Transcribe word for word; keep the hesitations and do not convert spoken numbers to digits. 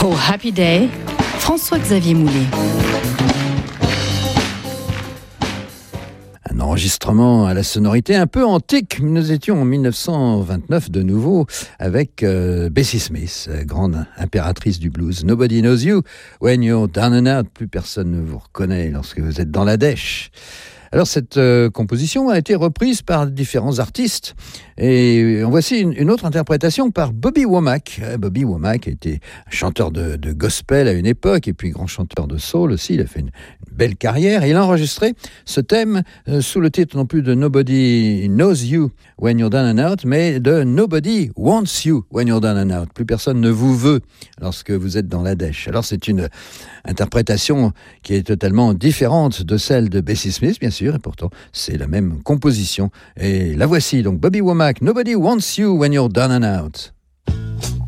Oh Happy Day, François-Xavier Moulet. Un enregistrement à la sonorité un peu antique. Nous étions en dix-neuf cent vingt-neuf de nouveau avec euh, Bessie Smith, grande impératrice du blues. Nobody knows you when you're down and out. Plus personne ne vous reconnaît lorsque vous êtes dans la dèche. Alors cette euh, composition a été reprise par différents artistes et en voici une, une autre interprétation par Bobby Womack. Bobby Womack a été chanteur de, de gospel à une époque et puis grand chanteur de soul aussi. Il a fait une, une belle carrière et il a enregistré ce thème euh, sous le titre non plus de Nobody knows you when you're down and out, mais de Nobody wants you when you're down and out. Plus personne ne vous veut lorsque vous êtes dans la dèche. Alors c'est une interprétation qui est totalement différente de celle de Bessie Smith, bien sûr, et pourtant c'est la même composition. Et la voici donc, Bobby Womack, Nobody wants you when you're down and out.